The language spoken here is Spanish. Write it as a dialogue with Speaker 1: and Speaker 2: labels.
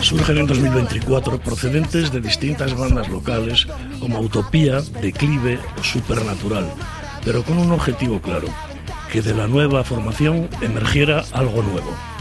Speaker 1: surgen en 2024 procedentes de distintas bandas locales como Utopía, Declive o Supernatural, pero con un objetivo claro: que de la nueva formación emergiera algo nuevo.